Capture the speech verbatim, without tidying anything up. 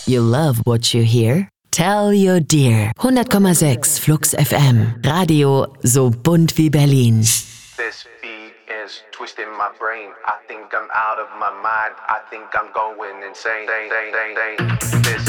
You love what you hear? Tell your dear. hundert Komma sechs Flux F M. Radio so bunt wie Berlin. This beat is twisting my brain. I think I'm out of my mind. I think I'm going insane. This